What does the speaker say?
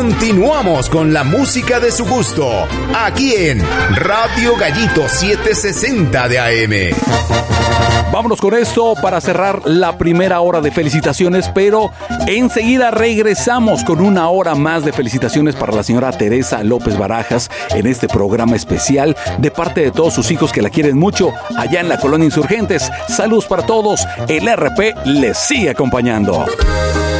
Continuamos con la música de su gusto, aquí en Radio Gallito 760 de AM. Vámonos con esto para cerrar la primera hora de felicitaciones, pero enseguida regresamos con una hora más de felicitaciones para la señora Teresa López Barajas en este programa especial de parte de todos sus hijos que la quieren mucho allá en la Colonia Insurgentes. Saludos para todos, el RP les sigue acompañando.